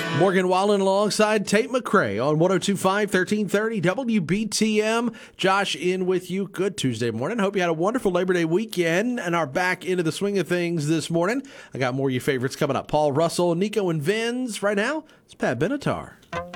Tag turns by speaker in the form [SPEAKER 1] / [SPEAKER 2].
[SPEAKER 1] Morgan Wallen alongside Tate McRae on 102.5, 1330 WBTM. Josh in with you. Good Tuesday morning. Hope you had a wonderful Labor Day weekend and are back into the swing of things this morning. I got more of your favorites coming up. Paul Russell, Nico, and Vince. Right now, it's Pat Benatar.